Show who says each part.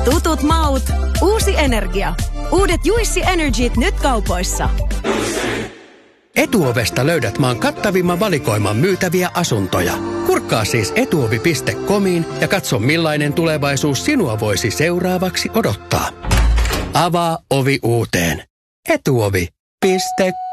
Speaker 1: Tutut maut, uusi energia. Uudet Juissi Energyt nyt kaupoissa.
Speaker 2: Etuovesta löydät maan kattavimman valikoiman myytäviä asuntoja. Kurkkaa siis etuovi.comiin ja katso millainen tulevaisuus sinua voisi seuraavaksi odottaa. Avaa ovi uuteen. Etuovi.com